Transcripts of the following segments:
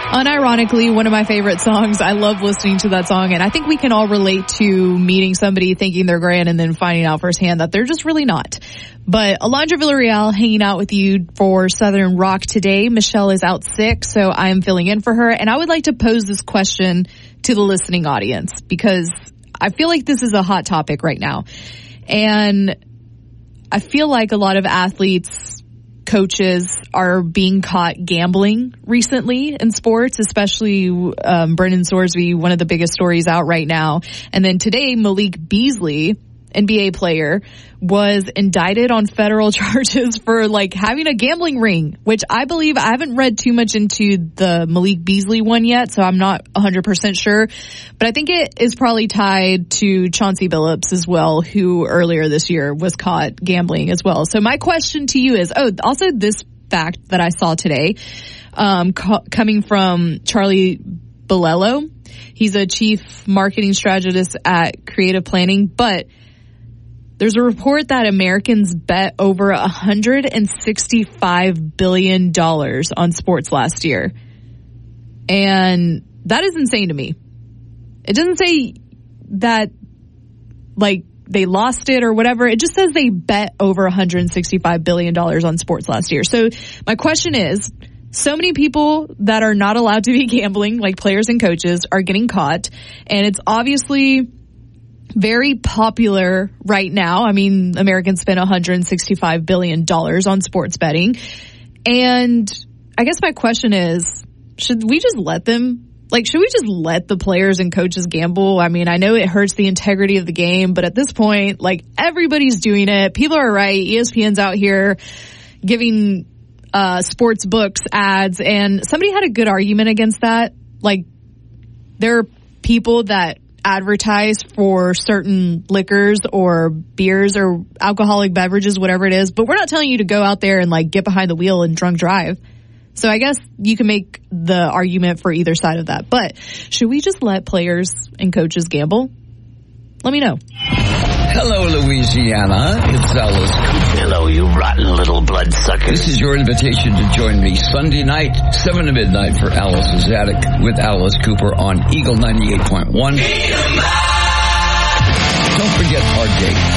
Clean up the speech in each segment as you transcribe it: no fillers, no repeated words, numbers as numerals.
Unironically, one of my favorite songs. I love listening to that song, and I think we can all relate to meeting somebody thinking they're grand and then finding out firsthand that they're just really not. But Alondra Villarreal hanging out with you for Southern Rock today. Michelle is out sick, so I am filling in for her. And I would like to pose this question to the listening audience because I feel like this is a hot topic right now. And I feel like a lot of athletes, coaches are being caught gambling recently in sports, especially Brendan Sorsby, one of the biggest stories out right now. And then today, Malik Beasley, NBA player, was indicted on federal charges for having a gambling ring, which I believe, I haven't read too much into the Malik Beasley one yet, so I'm not 100% sure. But I think it is probably tied to Chauncey Billups as well, who earlier this year was caught gambling as well. So my question to you is, also this fact that I saw today, coming from Charlie Bilello. He's a chief marketing strategist at Creative Planning, but there's a report that Americans bet over $165 billion on sports last year. And that is insane to me. It doesn't say that, they lost it or whatever. It just says they bet over $165 billion on sports last year. So my question is, so many people that are not allowed to be gambling, like players and coaches, are getting caught. And it's obviously very popular right now. I mean, Americans spend $165 billion on sports betting. And I guess my question is, should we just let them? Should we just let the players and coaches gamble? I mean, I know it hurts the integrity of the game, but at this point, everybody's doing it. People are right. ESPN's out here giving sports books ads, and somebody had a good argument against that. There are people that advertise for certain liquors or beers or alcoholic beverages, whatever it is, but we're not telling you to go out there and get behind the wheel and drunk drive. So I guess you can make the argument for either side of that. But should we just let players and coaches gamble? Let me know. Hello, Louisiana. It's Alice Cooper. Hello, you rotten little bloodsucker. This is your invitation to join me Sunday night, 7 to midnight for Alice's Attic with Alice Cooper on Eagle 98.1. Don't forget our date.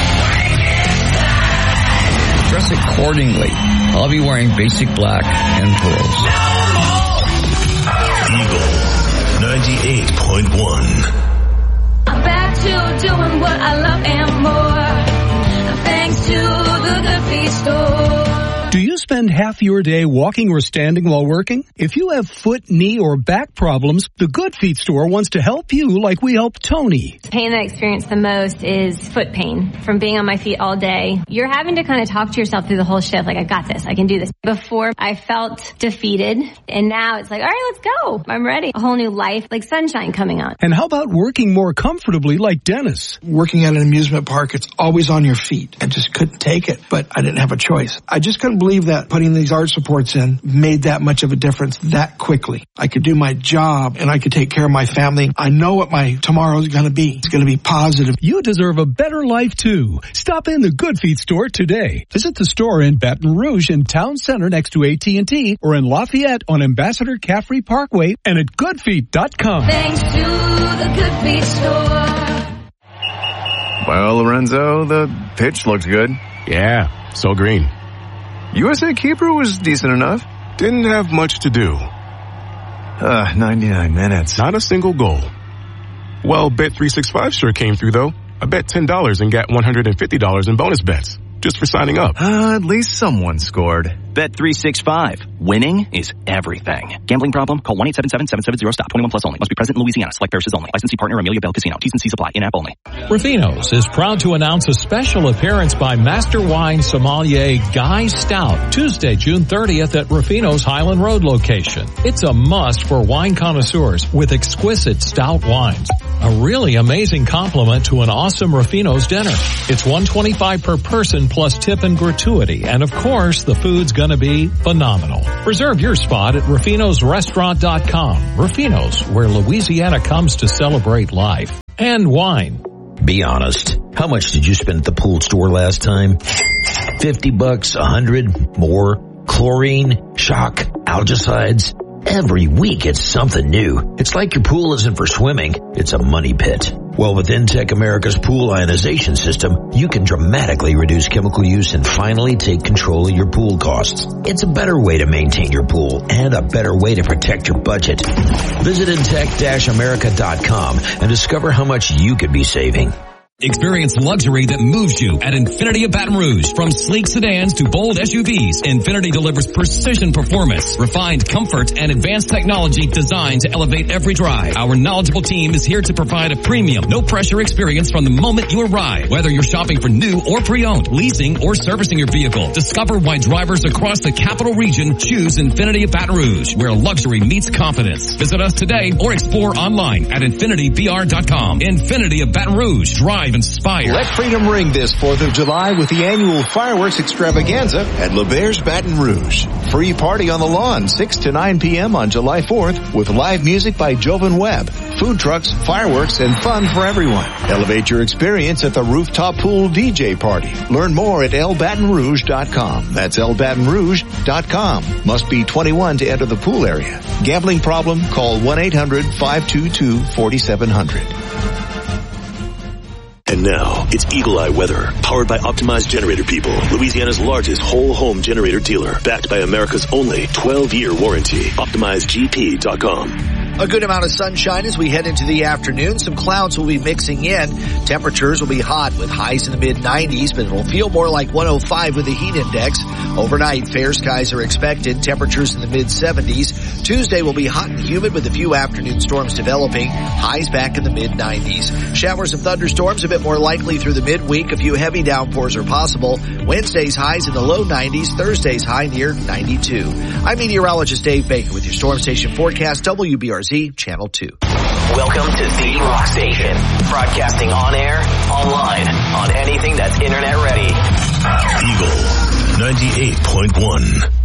Dress accordingly. I'll be wearing basic black and pearls. Eagle 98.1. Back to doing what I love and more, thanks to the Good Feet store. Do you spend half your day walking or standing while working? If you have foot, knee, or back problems, the Good Feet store wants to help you like we helped Tony. The pain that I experience the most is foot pain from being on my feet all day. You're having to kind of talk to yourself through the whole shift, I got this, I can do this. Before, I felt defeated, and now it's all right, let's go. I'm ready. A whole new life, sunshine coming on. And how about working more comfortably like Dennis? Working at an amusement park, it's always on your feet. I just couldn't take it, but I didn't have a choice. I just couldn't believe that putting these arch supports in made that much of a difference that quickly. I could do my job and I could take care of my family. I know what my tomorrow is going to be. It's going to be positive. You deserve a better life too. Stop in the Good Feet store today. Visit the store in Baton Rouge in Town Center next to AT&T or in Lafayette on Ambassador Caffrey Parkway and at goodfeet.com. Thanks to the Good Feet store. Well, Lorenzo, the pitch looked good. Yeah, so green. USA keeper was decent enough. Didn't have much to do. 99 minutes. Not a single goal. Well, Bet365 sure came through, though. I bet $10 and got $150 in bonus bets. Just for signing up. At least someone scored. Bet365. Winning is everything. Gambling problem? Call 1-877-770-STOP. 21 plus only. Must be present in Louisiana. Select parishes only. Licensee partner Amelia Bell Casino. T's and C's apply. In-app only. Ruffino's is proud to announce a special appearance by Master Wine Sommelier Guy Stout, Tuesday, June 30th at Ruffino's Highland Road location. It's a must for wine connoisseurs with exquisite stout wines. A really amazing compliment to an awesome Ruffino's dinner. It's $125 per person plus tip and gratuity. And of course, the food's gonna be phenomenal. Reserve your spot at RuffinosRestaurant.com. Ruffinos, where Louisiana comes to celebrate life and wine. Be honest. How much did you spend at the pool store last time? $50, $100, more? Chlorine, shock, algicides. Every week it's something new. It's like your pool isn't for swimming, it's a money pit. Well, with Intech America's pool ionization system, you can dramatically reduce chemical use and finally take control of your pool costs. It's a better way to maintain your pool and a better way to protect your budget. Visit Intech-America.com and discover how much you could be saving. Experience luxury that moves you at Infiniti of Baton Rouge. From sleek sedans to bold SUVs, Infiniti delivers precision performance, refined comfort, and advanced technology designed to elevate every drive. Our knowledgeable team is here to provide a premium, no-pressure experience from the moment you arrive. Whether you're shopping for new or pre-owned, leasing or servicing your vehicle, discover why drivers across the capital region choose Infiniti of Baton Rouge, where luxury meets confidence. Visit us today or explore online at InfinityBR.com. Infiniti of Baton Rouge. Drive inspired. Let freedom ring this 4th of July with the annual fireworks extravaganza at LeBear's Baton Rouge. Free party on the lawn 6 to 9 p.m. on July 4th with live music by Jovan Webb, food trucks, fireworks, and fun for everyone. Elevate your experience at the rooftop pool DJ party. Learn more at lbatonrouge.com. That's lbatonrouge.com. Must be 21 to enter the pool area. Gambling problem? Call 1-800-522-4700. And now, it's Eagle Eye Weather, powered by Optimized Generator People, Louisiana's largest whole home generator dealer, backed by America's only 12-year warranty. OptimizedGP.com. A good amount of sunshine as we head into the afternoon. Some clouds will be mixing in. Temperatures will be hot with highs in the mid-90s, but it'll feel more like 105 with the heat index. Overnight, fair skies are expected. Temperatures in the mid-70s. Tuesday will be hot and humid with a few afternoon storms developing. Highs back in the mid-90s. Showers and thunderstorms a bit more likely through the midweek. A few heavy downpours are possible. Wednesday's highs in the low 90s. Thursday's high near 92. I'm meteorologist Dave Baker with your Storm Station forecast, WBRZ Channel 2. Welcome to The Rock Station. Broadcasting on air, online, on anything that's internet ready. Eagle 98.1.